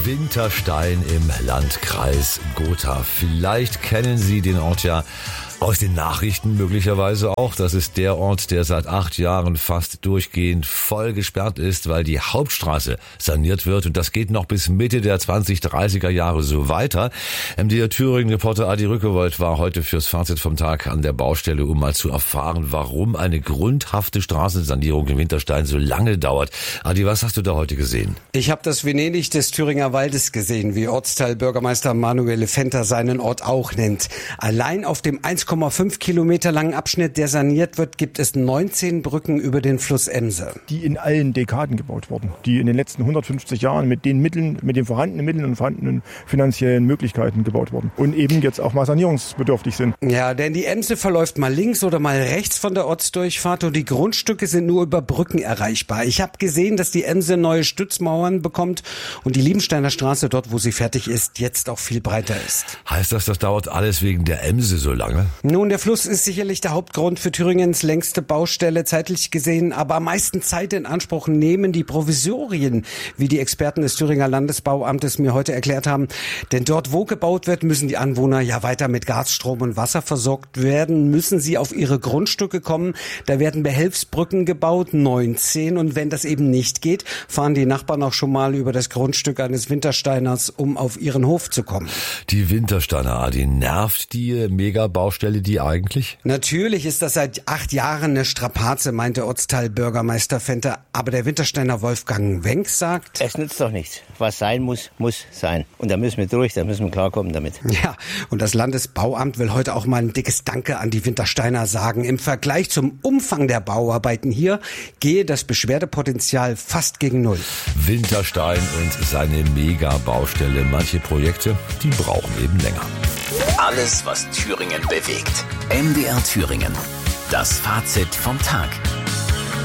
Winterstein im Landkreis Gotha. Vielleicht kennen Sie den Ort ja aus den Nachrichten möglicherweise auch. Das ist der Ort, der seit 8 Jahren fast durchgehend voll gesperrt ist, weil die Hauptstraße saniert wird. Und das geht noch bis Mitte der 2030er Jahre so weiter. MDR Thüringen-Reporter Adi Rückewold war heute fürs Fazit vom Tag an der Baustelle, um mal zu erfahren, warum eine grundhafte Straßensanierung in Winterstein so lange dauert. Adi, was hast du da heute gesehen? Ich habe das Venedig des Thüringer Waldes gesehen, wie Ortsteilbürgermeister Manuel Fenter seinen Ort auch nennt. Allein auf dem 1,5 Kilometer langen Abschnitt, der saniert wird, gibt es 19 Brücken über den Fluss Emse. Die in allen Dekaden gebaut wurden, die in den letzten 150 Jahren mit den Mitteln, mit den vorhandenen Mitteln und vorhandenen finanziellen Möglichkeiten gebaut wurden und eben jetzt auch mal sanierungsbedürftig sind. Ja, denn die Emse verläuft mal links oder mal rechts von der Ortsdurchfahrt und die Grundstücke sind nur über Brücken erreichbar. Ich habe gesehen, dass die Emse neue Stützmauern bekommt und die Liebensteiner Straße, dort wo sie fertig ist, jetzt auch viel breiter ist. Heißt das dauert alles wegen der Emse so lange? Nun, der Fluss ist sicherlich der Hauptgrund für Thüringens längste Baustelle, zeitlich gesehen, aber am meisten Zeit in Anspruch nehmen die Provisorien, wie die Experten des Thüringer Landesbauamtes mir heute erklärt haben. Denn dort, wo gebaut wird, müssen die Anwohner ja weiter mit Gas, Strom und Wasser versorgt werden, müssen sie auf ihre Grundstücke kommen. Da werden Behelfsbrücken gebaut, 19. Und wenn das eben nicht geht, fahren die Nachbarn auch schon mal über das Grundstück eines Wintersteiners, um auf ihren Hof zu kommen. Die Wintersteiner, Adi, nervt die Megabaustelle die eigentlich? Natürlich ist das seit 8 Jahren eine Strapaze, meinte Ortsteilbürgermeister Fenter. Aber der Wintersteiner Wolfgang Wenck sagt: Es nützt doch nichts. Was sein muss, muss sein. Und da müssen wir durch, da müssen wir klarkommen damit. Ja, und das Landesbauamt will heute auch mal ein dickes Danke an die Wintersteiner sagen. Im Vergleich zum Umfang der Bauarbeiten hier gehe das Beschwerdepotenzial fast gegen Null. Winterstein und seine Megabaustelle. Manche Projekte, die brauchen eben länger. Alles, was Thüringen bewegt. MDR Thüringen. Das Fazit vom Tag.